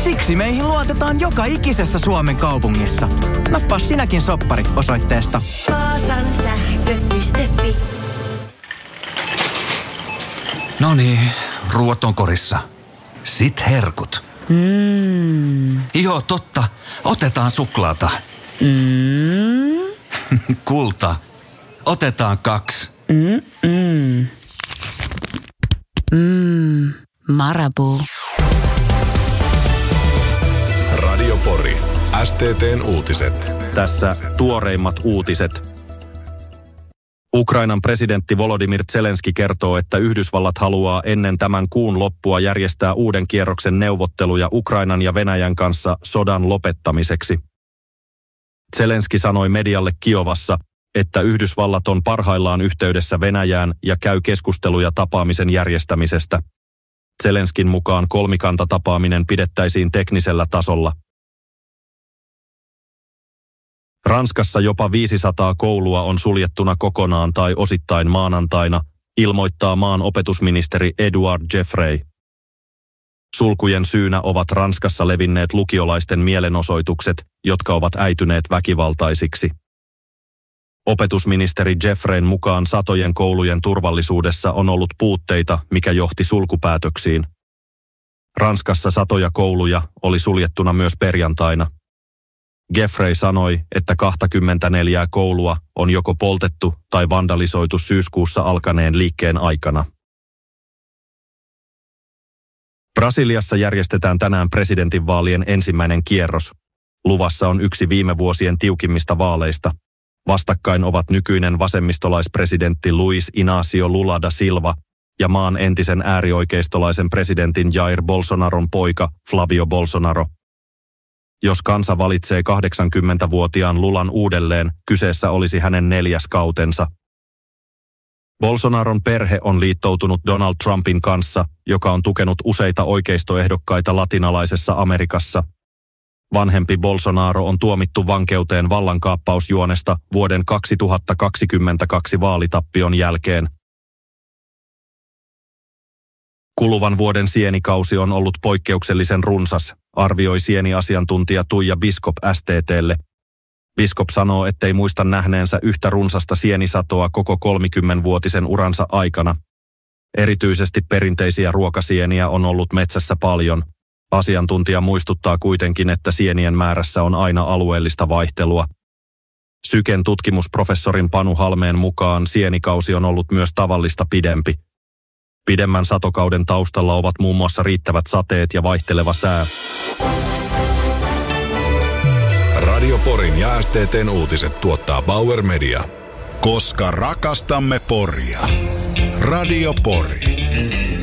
Siksi meihin luotetaan joka ikisessä Suomen kaupungissa. Nappaa sinäkin soppari osoitteesta vaasansähkö.fi. Noniin, ruuat on korissa. Sit herkut. Joo, totta. Otetaan suklaata. Kulta. Otetaan 2. Marabou. Radio Pori. STT:n uutiset. Tässä tuoreimmat uutiset. Ukrainan presidentti Volodymyr Zelenski kertoo, että Yhdysvallat haluaa ennen tämän kuun loppua järjestää uuden kierroksen neuvotteluja Ukrainan ja Venäjän kanssa sodan lopettamiseksi. Zelenski sanoi medialle Kiovassa, että Yhdysvallat on parhaillaan yhteydessä Venäjään ja käy keskusteluja tapaamisen järjestämisestä. Zelenskin mukaan kolmikantatapaaminen pidettäisiin teknisellä tasolla. Ranskassa jopa 500 koulua on suljettuna kokonaan tai osittain maanantaina, ilmoittaa maan opetusministeri Edouard Jeffrey. Sulkujen syynä ovat Ranskassa levinneet lukiolaisten mielenosoitukset, jotka ovat äityneet väkivaltaisiksi. Opetusministeri Jeffreyn mukaan satojen koulujen turvallisuudessa on ollut puutteita, mikä johti sulkupäätöksiin. Ranskassa satoja kouluja oli suljettuna myös perjantaina. Jeffrey sanoi, että 24 koulua on joko poltettu tai vandalisoitu syyskuussa alkaneen liikkeen aikana. Brasiliassa järjestetään tänään presidentinvaalien ensimmäinen kierros. Luvassa on yksi viime vuosien tiukimmista vaaleista. Vastakkain ovat nykyinen vasemmistolaispresidentti Luiz Inácio Lula da Silva ja maan entisen äärioikeistolaisen presidentin Jair Bolsonaron poika Flavio Bolsonaro. Jos kansa valitsee 80-vuotiaan Lulan uudelleen, kyseessä olisi hänen 4. kautensa. Bolsonaron perhe on liittoutunut Donald Trumpin kanssa, joka on tukenut useita oikeistoehdokkaita latinalaisessa Amerikassa. Vanhempi Bolsonaro on tuomittu vankeuteen vallankaappausjuonesta vuoden 2022 vaalitappion jälkeen. Kuluvan vuoden sienikausi on ollut poikkeuksellisen runsas, arvioi sieniasiantuntija Tuija Biskop STT:lle. Biskop sanoo, ettei muista nähneensä yhtä runsasta sienisatoa koko 30-vuotisen uransa aikana. Erityisesti perinteisiä ruokasieniä on ollut metsässä paljon. Asiantuntija muistuttaa kuitenkin, että sienien määrässä on aina alueellista vaihtelua. Syken tutkimusprofessorin Panu Halmeen mukaan sienikausi on ollut myös tavallista pidempi. Pidemmän satokauden taustalla ovat muun muassa riittävät sateet ja vaihteleva sää. Radio Porin ja STT:n uutiset tuottaa Bauer Media. Koska rakastamme Poria. Radio Pori.